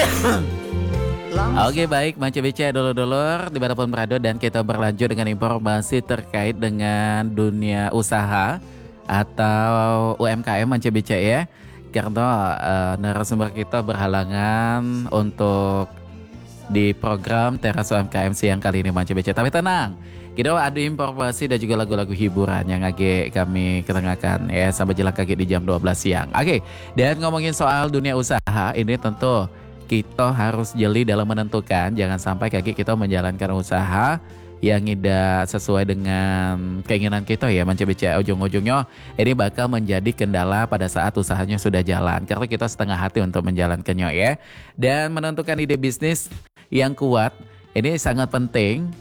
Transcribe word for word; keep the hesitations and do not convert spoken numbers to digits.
Oke baik, Manca B C dulur-dulur dimanapun berada dan kita berlanjut dengan informasi terkait dengan dunia usaha atau U M K M Manca B C ya. Karena uh, narasumber kita berhalangan untuk di program Teras U M K M siang kali ini Manca B C. Tapi tenang, kita ada informasi dan juga lagu-lagu hiburan yang lagi kami ketengahkan ya sampai jelang kaki di jam dua belas siang. Oke, dan ngomongin soal dunia usaha ini tentu kita harus jeli dalam menentukan jangan sampai kaki kita menjalankan usaha yang tidak sesuai dengan keinginan kita ya Manca B C. Ujung-ujungnya ini bakal menjadi kendala pada saat usahanya sudah jalan karena kita setengah hati untuk menjalankannya ya. Dan menentukan ide bisnis yang kuat ini sangat penting